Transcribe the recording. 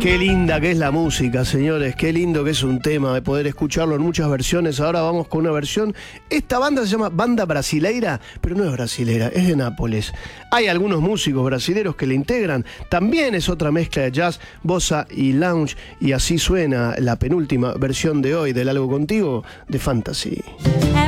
Qué linda que es la música, señores. Qué lindo que es un tema de poder escucharlo en muchas versiones. Ahora vamos con una versión. Esta banda se llama Banda Brasileira, pero no es brasilera, es de Nápoles. Hay algunos músicos brasileros que le integran. También es otra mezcla de jazz, bossa y lounge. Y así suena la penúltima versión de hoy del Algo Contigo de Fantasy.